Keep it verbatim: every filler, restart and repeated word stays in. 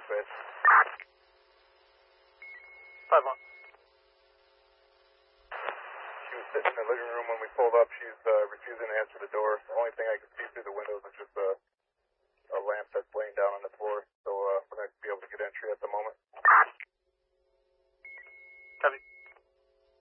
base. five one. She was sitting in the living room when we pulled up. She's uh, refusing to answer the door. The only thing I could see through the windows is just a, a lamp that's laying down on the floor. So uh, we're not going to be able to get entry at the moment. Copy.